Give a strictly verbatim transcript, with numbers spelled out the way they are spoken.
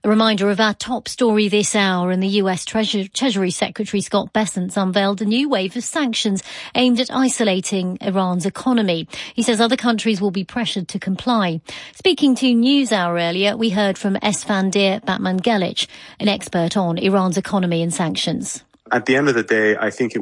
A reminder of our top story this hour, and the U S Treasury, Treasury Secretary Scott Bessent unveiled a new wave of sanctions aimed at isolating Iran's economy. He says other countries will be pressured to comply. Speaking to NewsHour earlier, we heard from Esfandiar Batmanghelidj, an expert on Iran's economy and sanctions. At the end of the day, I think it